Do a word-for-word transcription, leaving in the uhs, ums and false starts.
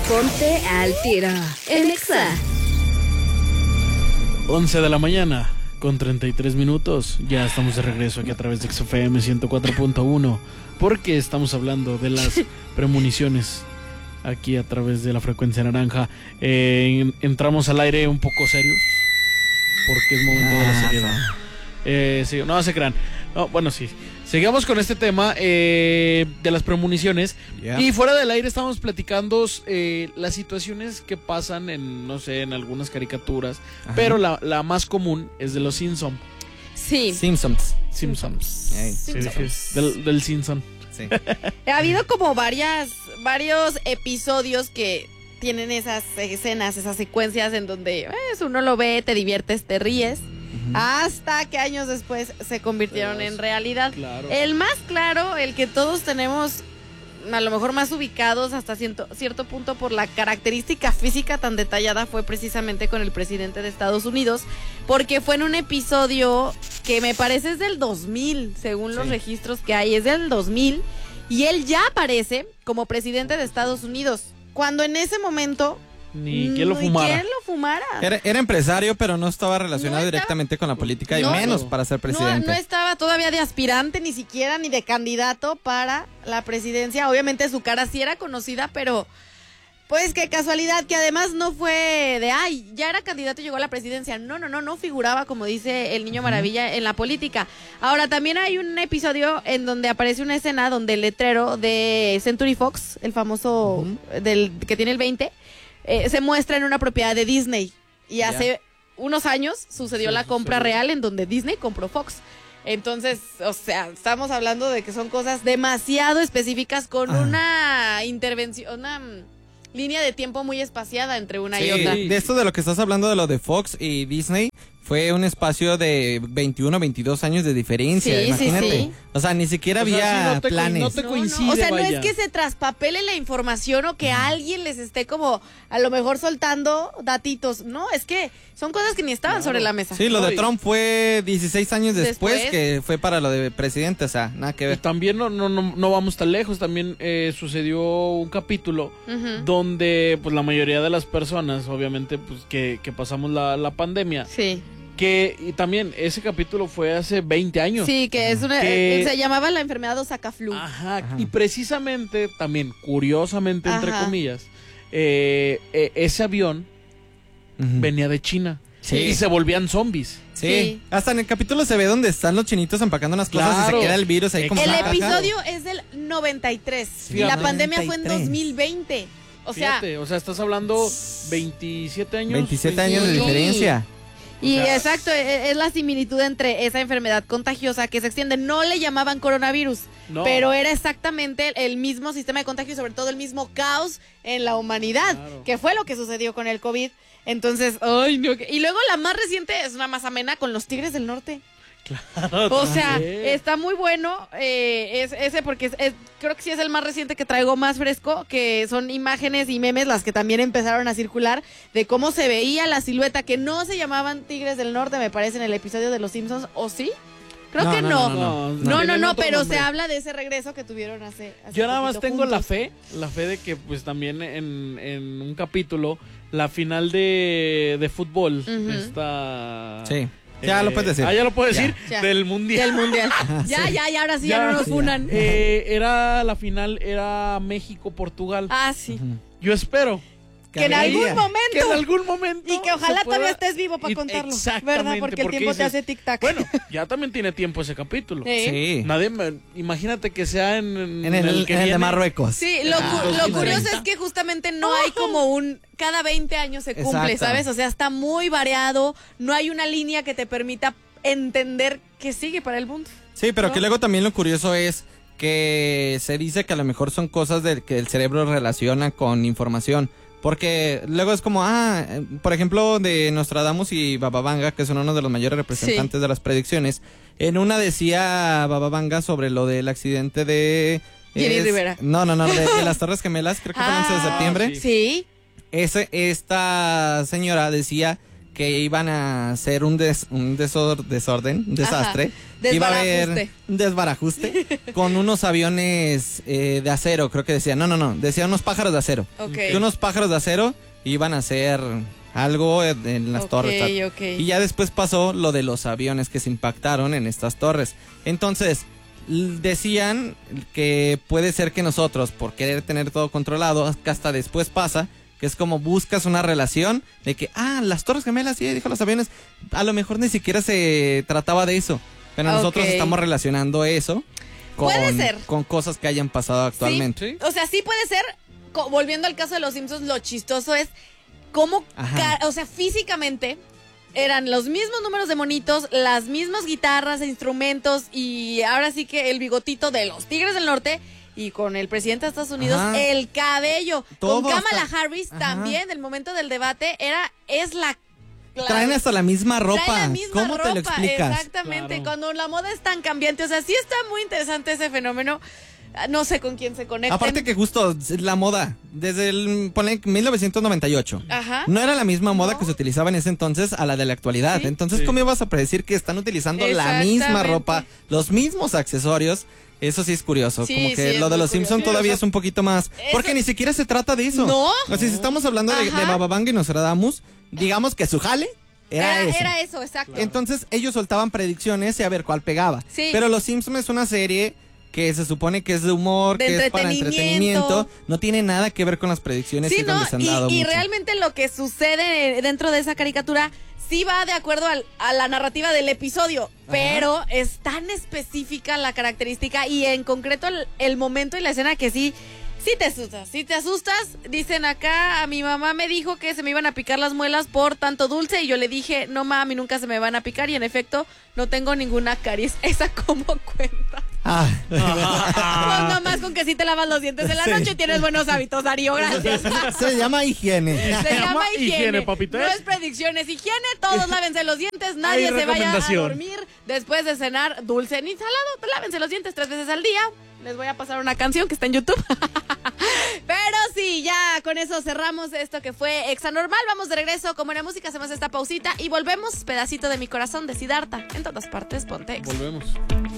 Ponte al tiro en Exa. once de la mañana con treinta y tres minutos. Ya estamos de regreso aquí a través de X F M ciento cuatro punto uno, porque estamos hablando de las premoniciones aquí a través de la frecuencia naranja. Eh, entramos al aire un poco serios porque es momento de la seriedad. Eh, sí, no se crean. No, bueno, sí. Seguimos con este tema eh, de las premoniciones. Yeah. Y fuera del aire estamos platicando eh, las situaciones que pasan en, no sé, en algunas caricaturas. Ajá. Pero la, la más común es de los Simpsons. Sí. Simpsons. Simpsons. Hey. Simpsons. Sí, sí, del, del Simpson. Sí. Ha habido como varias, varios episodios que tienen esas escenas, esas secuencias en donde pues, uno lo ve, te diviertes, te ríes. Hasta que años después se convirtieron pues, en realidad. Claro. El más claro, el que todos tenemos a lo mejor más ubicados hasta cierto, cierto punto por la característica física tan detallada, fue precisamente con el presidente de Estados Unidos, porque fue en un episodio que me parece es del dos mil, según los sí. registros que hay, es del dos mil, y él ya aparece como presidente de Estados Unidos, cuando en ese momento... Ni quién lo fumara. Ni quién lo fumara. Era, era empresario, pero no estaba relacionado no estaba, directamente con la política, y no, menos no, para ser presidente. No, no estaba todavía de aspirante, ni siquiera, ni de candidato para la presidencia. Obviamente su cara sí era conocida, pero pues qué casualidad que además no fue de, ay, ya era candidato y llegó a la presidencia. No, no, no, no figuraba, como dice el Niño Maravilla, en la política. Ahora, también hay un episodio en donde aparece una escena donde el letrero de Century Fox, el famoso uh-huh. del que tiene el veinte, Eh, se muestra en una propiedad de Disney y hace yeah. unos años sucedió sí, la compra sí. real en donde Disney compró Fox. Entonces, o sea, estamos hablando de que son cosas demasiado específicas con ah. una intervención, una línea de tiempo muy espaciada entre una sí, y otra. De esto de lo que estás hablando, de lo de Fox y Disney, fue un espacio de veintiuno, veintidós años de diferencia, sí, imagínate. Sí, sí. O sea, ni siquiera o había sea, sí, no te, planes. No te coincide, no, no. O sea, vaya. no es que se traspapele la información o que alguien les esté como a lo mejor soltando datitos. No, es que son cosas que ni estaban claro. sobre la mesa. Sí, lo de Trump fue dieciséis años después, después que fue para lo de presidente, o sea, nada que ver. Y también no, no, no, no vamos tan lejos, también eh, sucedió un capítulo uh-huh. donde pues la mayoría de las personas, obviamente, pues que, que pasamos la, la pandemia. Sí. Que y también ese capítulo fue hace veinte años. Sí, que es una que, se llamaba la enfermedad Osaka-Flu. Ajá, ajá, y precisamente también, curiosamente, entre ajá. comillas, eh, eh, ese avión uh-huh. venía de China. Sí. Y se volvían zombies. Sí. sí. Hasta en el capítulo se ve donde están los chinitos empacando unas cosas claro. y se queda el virus ahí como... El episodio es del noventa y tres. Fíjate. Y la pandemia noventa y tres. Fue en dos mil veinte. O sea... Fíjate, o sea, estás hablando veintisiete años. veintisiete años de diferencia. Y o sea, exacto, es la similitud entre esa enfermedad contagiosa que se extiende. No le llamaban coronavirus, no. pero era exactamente el mismo sistema de contagio y sobre todo el mismo caos en la humanidad, claro. que fue lo que sucedió con el COVID. Entonces, ay, no. Y luego la más reciente es una más amena con los Tigres del Norte. Claro, o sea, también. Está muy bueno eh, es, ese porque es, es, creo que sí es el más reciente que traigo más fresco, que son imágenes y memes las que también empezaron a circular de cómo se veía la silueta, que no se llamaban Tigres del Norte, me parece, en el episodio de Los Simpsons, ¿o sí? Creo no, que no. No, no, no, no, no, no, no pero nombre. Se habla de ese regreso que tuvieron hace, hace Yo nada más tengo juntos. la fe, la fe de que pues también en, en un capítulo, la final de, de fútbol uh-huh. está... Sí. Ya eh, lo puedes decir. Ah, ya lo puedo decir. Ya. Del mundial. Del mundial. ya, sí. ya, ya, ahora sí ya, ya no nos funan. Eh, era la final, era México-Portugal. Ah, sí. Uh-huh. Yo espero. Que en algún momento. Que en algún momento. Y que ojalá pueda... todavía estés vivo para contarlo. Exactamente. ¿Verdad? Porque, porque el tiempo dices, te hace tic-tac. Bueno, ya también tiene tiempo ese capítulo. Sí. sí. Nadie, imagínate que sea en, en, en el, el, que en el viene. de Marruecos. Sí, lo, ah, lo curioso es que justamente no hay como un... Cada veinte años se cumple, exacto. ¿sabes? O sea, está muy variado. No hay una línea que te permita entender que sigue para el mundo. Sí, pero ¿no? que luego también lo curioso es que se dice que a lo mejor son cosas del que el cerebro relaciona con información. Porque luego es como, ah, por ejemplo, de Nostradamus y Baba Vanga, que son uno de los mayores representantes sí. de las predicciones. En una decía Baba Vanga sobre lo del accidente de... Jenny es, Rivera. No, no, no, de, de las Torres Gemelas, creo que fue el once de septiembre. Sí. Ese, esta señora decía que iban a hacer un, des, un desor, desorden, un desastre. Ajá. Iba a haber un desbarajuste con unos aviones eh, de acero, creo que decían. No, no, no, decían unos pájaros de acero. Okay. Que unos pájaros de acero iban a hacer algo en, en las Ok, torres. Tal. ok. Y ya después pasó lo de los aviones que se impactaron en estas torres. Entonces, l- decían que puede ser que nosotros, por querer tener todo controlado, que hasta después pasa, que es como buscas una relación de que, ah, las Torres Gemelas, sí, dijo los aviones, a lo mejor ni siquiera se trataba de eso, pero Ok. nosotros estamos relacionando eso con, Puede ser. con cosas que hayan pasado actualmente. O sea, sí puede ser, co- volviendo al caso de los Simpsons, lo chistoso es cómo, Ajá. ca- o sea, físicamente eran los mismos números de monitos, las mismas guitarras e instrumentos y ahora sí que el bigotito de los Tigres del Norte y con el presidente de Estados Unidos, Ajá. el cabello. Todo con Kamala hasta- Harris Ajá. también, el momento del debate, era, es la... la- Traen hasta la misma ropa. Trae la misma ¿Cómo te lo ropa, explicas? Exactamente, Claro. cuando la moda es tan cambiante, o sea, sí está muy interesante ese fenómeno. Ah, No sé con quién se conecta. Aparte que justo la moda, desde el ponle, mil novecientos noventa y ocho, Ajá. no era la misma moda No. que se utilizaba en ese entonces a la de la actualidad. Sí. Entonces, Sí. ¿cómo ibas a predecir que están utilizando la misma Exactamente. ropa, los mismos accesorios? Eso sí es curioso. Sí, Como sí, que es lo de muy los Simpsons curioso. todavía Sí, o sea, es un poquito más. Porque ni siquiera se trata de eso. No. O sea, si estamos hablando de, Ajá. de Baba Vanga y Nostradamus, digamos que su jale era, Era, eso. era eso, exacto. Entonces ellos soltaban predicciones y a ver cuál pegaba. Sí. Pero Los Simpsons es una serie que se supone que es de humor, De que es para entretenimiento. entretenimiento. No tiene nada que ver con las predicciones Sí, y ¿no? donde se han Y, dado y mucho. realmente lo que sucede dentro de esa caricatura sí va de acuerdo al- a la narrativa del episodio, pero es tan específica la característica y en concreto el, el momento y la escena que sí, sí te asustas, sí te asustas. Dicen acá, a mi mamá me dijo que se me iban a picar las muelas por tanto dulce y yo le dije, no mami, nunca se me van a picar y en efecto no tengo ninguna caries. ¿Esa cómo cuenta? Ah. Pues nomás con que sí te lavas los dientes en la Sí. noche tienes buenos hábitos, Darío, gracias. Se llama higiene. Se llama higiene. higiene, papito, No ¿eh? es predicciones. Higiene, todos lávense los dientes. Nadie Hay se vaya a recomendación. dormir después de cenar dulce ni salado. Lávense los dientes tres veces al día. Les voy a pasar una canción que está en YouTube. Pero sí, ya con eso cerramos esto que fue Exa Normal. Vamos de regreso. Como era música, hacemos esta pausita y volvemos. Pedacito de mi corazón de Siddhartha. En todas partes, ponte Exa. Volvemos.